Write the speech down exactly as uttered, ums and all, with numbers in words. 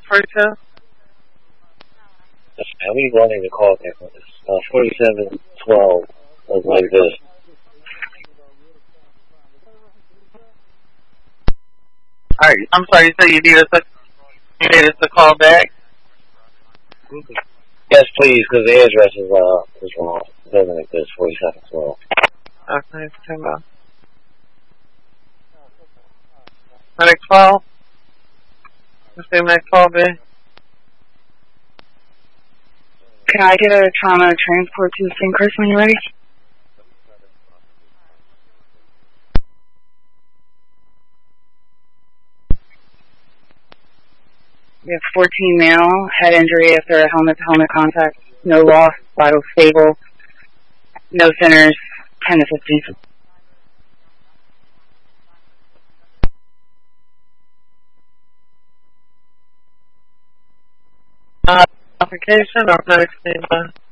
forty-two? I'll be running the call back on this. Uh, forty-seven twelve was like this. Alright, I'm sorry, you said you needed to, you needed to call back? Yes, please, because the address is, uh, is wrong. It doesn't like this, forty-seven twelve. Okay, stand by. Medic twelve? What's the next call back? Can I get a trauma transport to Saint Chris when you're ready? We have fourteen male, head injury after a helmet-to-helmet contact, no loss, vital stable, no centers, ten to fifteen. Uh, application or medic standby?